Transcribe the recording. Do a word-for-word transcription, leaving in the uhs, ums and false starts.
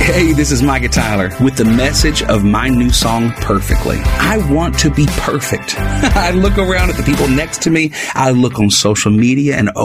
Hey, this is Micah Tyler with the message of my new song, Perfectly. I want to be perfect. I look around at the people next to me. I look on social media and